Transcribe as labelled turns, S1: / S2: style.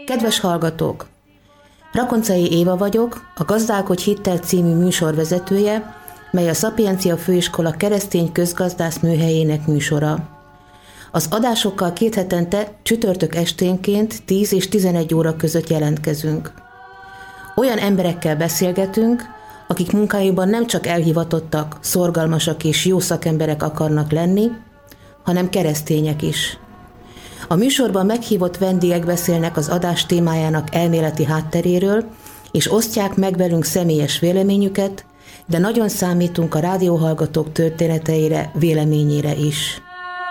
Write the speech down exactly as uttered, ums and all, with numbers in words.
S1: Kedves hallgatók! Rakoncai Éva vagyok, a Gazdálkodj Hittel című műsorvezetője, mely a Szapiencia Főiskola keresztény közgazdász műhelyének műsora. Az adásokkal két hetente csütörtök esténként tíz és tizenegy óra között jelentkezünk. Olyan emberekkel beszélgetünk, akik munkájukban nem csak elhivatottak, szorgalmasak és jó szakemberek akarnak lenni, hanem keresztények is. A műsorban meghívott vendégek beszélnek az adás témájának elméleti hátteréről, és osztják meg velünk személyes véleményüket, de nagyon számítunk a rádióhallgatók történeteire, véleményére is.